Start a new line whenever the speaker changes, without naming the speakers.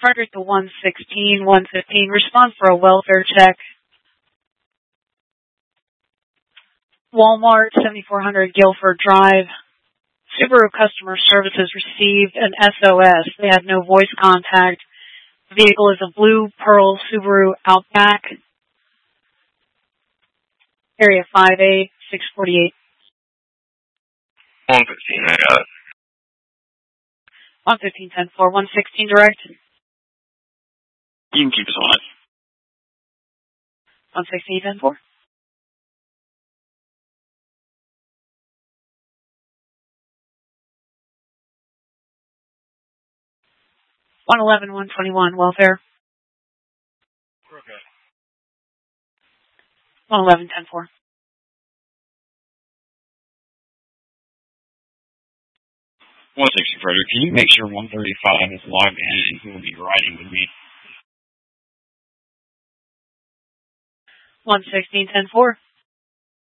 Frederick to 116, 115. Respond for a welfare check. Walmart, 7400 Guilford Drive. Subaru customer services received an SOS. They had no voice contact. The vehicle is a blue Pearl Subaru Outback. Area 58648.
115, I got it.
115, 10-4, 116 direct.
You can keep us on it.
116, 10-4. $111, $121, welfare.
Okay.
111, 10-4.
160, Frederick. Can you make sure 135 is logged in and who will be riding with me?
116, 10-4.